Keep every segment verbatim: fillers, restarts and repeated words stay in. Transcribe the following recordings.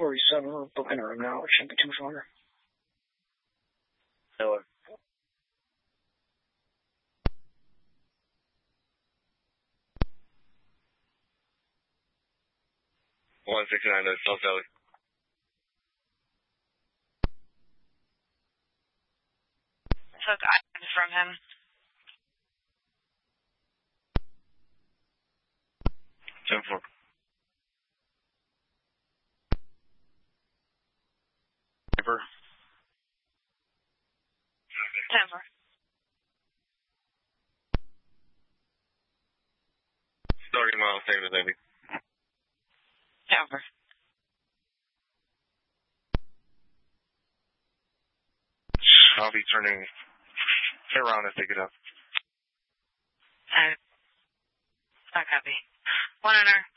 forty-seven. We're booking a room now. It shouldn't be too much longer. No. one sixty-nine to South Valley. Took items from him. ten four. Paper. ten four. thirty miles, same as Navy. ten four. I'll be turning around and pick it up. Uh, I copy. One on her.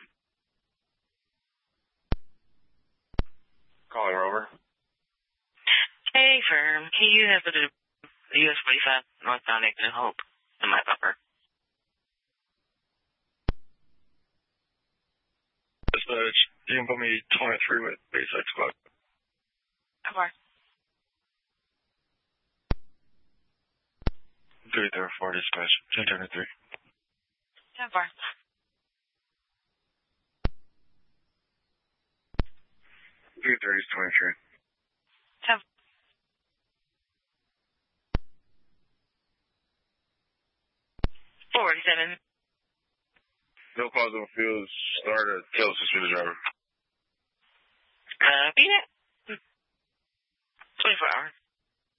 Calling her over. Hey, firm. Can you have the U S forty-five northbound exit Hope in my buffer? Dispatch, you can put me twenty-three with Bayside Squad. Over. three thirty-four dispatch, ten twenty-three. ten four. three thirty is twenty-three. ten forty-seven. No cause of fuels. Start a tail suspend the driver. Uh, beat it. twenty-four hours.